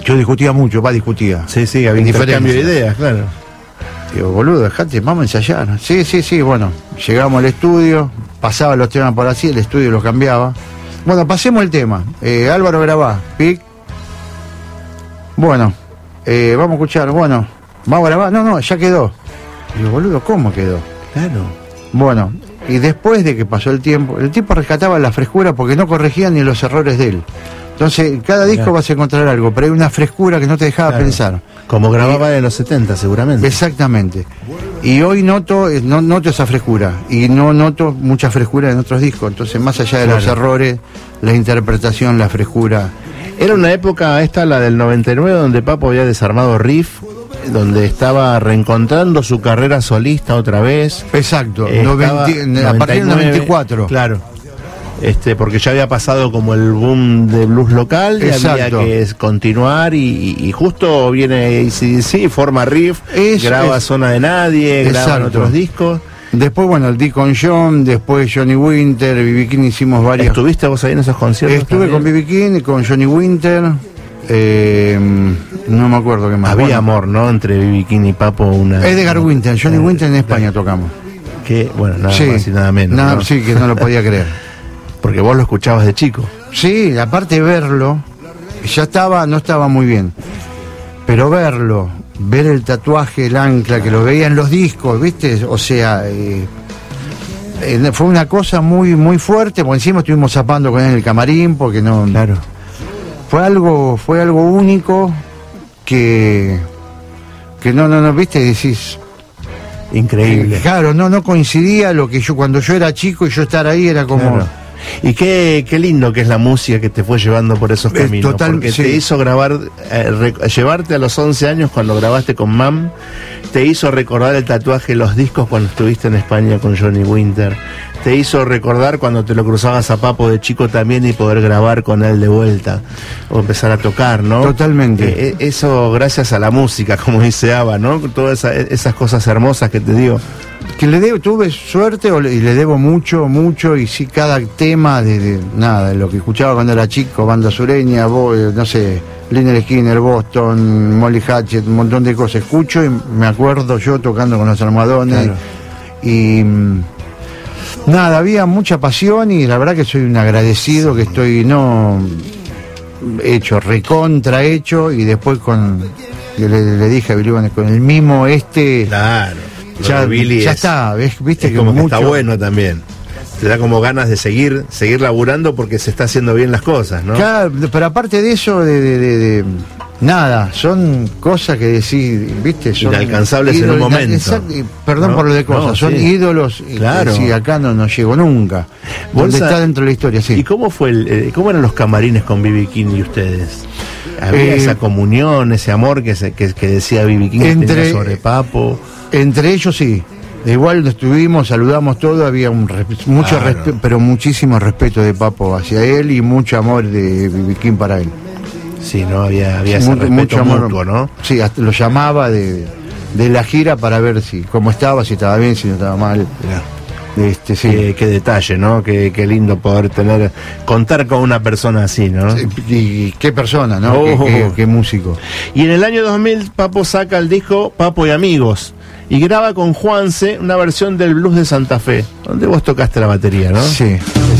Yo discutía mucho, discutía. Sí, había intercambio de ideas, claro. Digo, boludo, dejate, vamos a ensayar. Sí, bueno, llegamos al estudio, pasaba los temas por así, el estudio los cambiaba. Bueno, pasemos el tema. Álvaro, grabá, pic. Bueno, vamos a escuchar, bueno, vamos a grabar. No, ya quedó. Digo, boludo, ¿cómo quedó? Claro. Bueno, y después de que pasó el tipo rescataba la frescura porque no corregía ni los errores de él. Entonces, cada disco vas a encontrar algo, pero hay una frescura que no te dejaba pensar. Como grababa en los 70, seguramente. Exactamente. Y hoy noto esa frescura. Y no noto mucha frescura en otros discos. Entonces, más allá de los errores, la interpretación, la frescura. Era una época la del 99, donde Papo había desarmado Riff, donde estaba reencontrando su carrera solista otra vez. Exacto. A partir del 94. Claro. Porque ya había pasado como el boom de blues local y había que continuar y justo viene AC/DC, forma Riff, graba Zona de Nadie, graba otros discos. Después, bueno, el D con John, después Johnny Winter, B.B. King, hicimos varios. ¿Estuviste vos ahí en esos conciertos? Estuve con B.B. King, con Johnny Winter, no me acuerdo qué más. Había amor, ¿no? Entre B.B. King y Papo. Edgar Winter, Johnny Winter en España tocamos. Que, bueno, nada más y nada menos. ¿no? Sí, que no lo podía creer. Porque vos lo escuchabas de chico. Sí, aparte de verlo, no estaba muy bien. Pero ver el tatuaje, el ancla, que lo veía en los discos, ¿viste? O sea, fue una cosa muy, muy fuerte, porque encima estuvimos zapando con él en el camarín, porque no... Claro. Fue algo único que no, ¿viste? Decís... Increíble. Claro, no coincidía lo que cuando yo era chico y yo estar ahí era como... Claro. Y qué lindo que es la música que te fue llevando por esos caminos, porque te hizo grabar, llevarte a los 11 años cuando grabaste con Mam, te hizo recordar el tatuaje de los discos cuando estuviste en España con Johnny Winter, te hizo recordar cuando te lo cruzabas a Papo de chico también y poder grabar con él de vuelta, o empezar a tocar, ¿no? Totalmente. Eso gracias a la música, como dice Ava, ¿no? Todas esas cosas hermosas que te dio. Que tuve suerte y le debo mucho, y sí, cada tema de lo que escuchaba cuando era chico, banda sureña, no sé, Lynyrd Skynyrd, Boston, Molly Hatchet, un montón de cosas escucho y me acuerdo yo tocando con los Almohadones. Claro. Y había mucha pasión y la verdad que soy un agradecido, que estoy recontra hecho, y después le dije a Billy Van con el mimo claro. Ya está, viste, es como que está bueno también. Te da como ganas de seguir laburando porque se está haciendo bien las cosas, ¿no? Claro, pero aparte de eso, son cosas que decís, viste, son inalcanzables en un momento. Perdón por lo de cosas, son ídolos, claro. Y acá no llego nunca. Donde está dentro de la historia, sí. ¿Y cómo cómo eran los camarines con B.B. King y ustedes? ¿Había esa comunión, ese amor que decía B.B. King que tenía sobre Papo? Entre ellos sí. Igual estuvimos, saludamos todo, había mucho respeto, pero muchísimo respeto de Papo hacia él y mucho amor de B.B. King para él. Sí, no había ese respeto mutuo, ¿no? Sí, hasta lo llamaba de la gira para ver cómo estaba, si estaba bien, si no estaba mal. Sí. Qué detalle, ¿no? Qué lindo poder contar con una persona así, ¿no? Sí, y qué persona, ¿no? Qué músico. Y en el año 2000 Papo saca el disco Papo y Amigos y graba con Juanse una versión del Blues de Santa Fe, donde vos tocaste la batería, ¿no? Sí.